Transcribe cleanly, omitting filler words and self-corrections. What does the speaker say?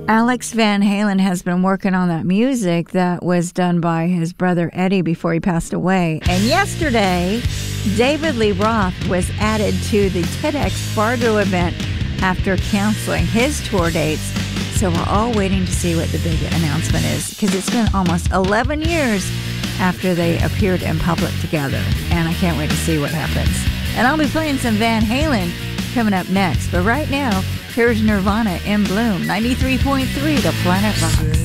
Alex Van Halen has been working on that music that was done by his brother Eddie before he passed away. And yesterday, David Lee Roth was added to the TEDx Fargo event after canceling his tour dates. So we're all waiting to see what the big announcement is, because it's been almost 11 years after they appeared in public together. And I can't wait to see what happens. And I'll be playing some Van Halen coming up next. But right now, here's Nirvana in Bloom, 93.3 The Planet Rock.